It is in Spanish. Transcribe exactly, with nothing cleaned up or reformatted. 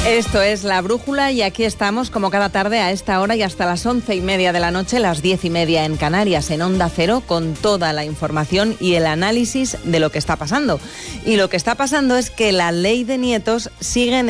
Esto es La Brújula y aquí estamos como cada tarde a esta hora y hasta las once y media de la noche, las diez y media en Canarias, en Onda Cero, con toda la información y el análisis de lo que está pasando. Y lo que está pasando es que la ley de nietos sigue en